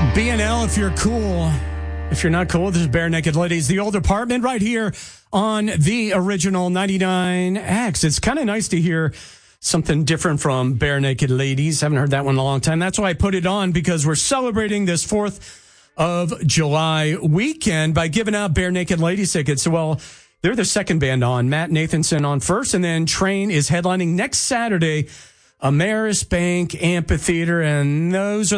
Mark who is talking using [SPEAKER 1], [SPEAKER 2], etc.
[SPEAKER 1] BNL, if you're cool. If you're not cool, this is Bare Naked Ladies, the old apartment right here on the original 99X. It's kind of nice to hear something different from Bare Naked Ladies. Haven't heard that one in a long time. That's why I put it on, because we're celebrating this 4th of July weekend by giving out Bare Naked Ladies tickets. Well, they're the second band on. Matt Nathanson on first, and then Train is headlining next Saturday, Ameris Bank Amphitheater, and those are